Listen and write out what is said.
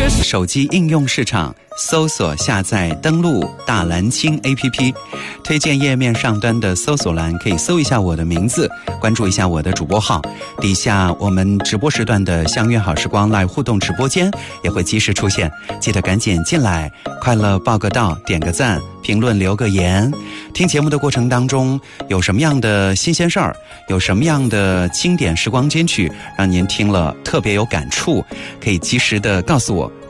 手机应用市场搜索下载登录大蓝鲸 APP， 推荐页面上端的搜索栏可以搜一下我的名字，关注一下我的主播号，底下我们直播时段的相约好时光 Live 互动直播间也会及时出现，记得赶紧进来，快乐报个到，点个赞，评论留个言。听节目的过程当中有什么样的新鲜事儿，有什么样的经典时光金曲让您听了特别有感触，可以及时的告诉我。